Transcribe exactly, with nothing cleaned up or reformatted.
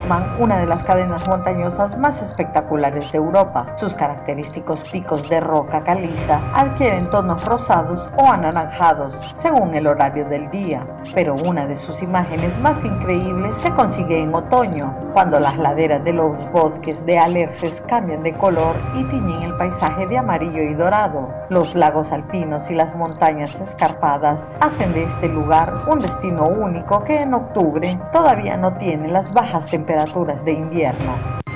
conforman una de las cadenas montañosas más espectaculares de Europa. Sus característicos picos de roca caliza adquieren tonos rosados o anaranjados según el horario del día, pero una de sus imágenes más increíbles se consigue en otoño, cuando las laderas de los bosques de alerces cambian de color y tiñen el paisaje de amarillo y dorado. Los lagos alpinos y las montañas escarpadas hacen de este lugar un destino único que en octubre todavía no tiene las bajas temperaturas de invierno.